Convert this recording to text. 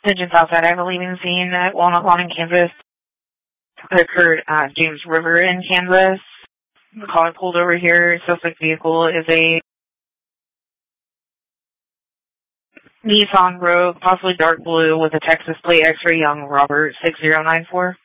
Attention Southside, I have a leaving scene at Walnut Lawn in Kansas. It occurred at James River in Kansas. The caller pulled over here. Suspect vehicle is a Nissan Rogue, possibly dark blue, with a Texas plate X-ray Young Robert 6094.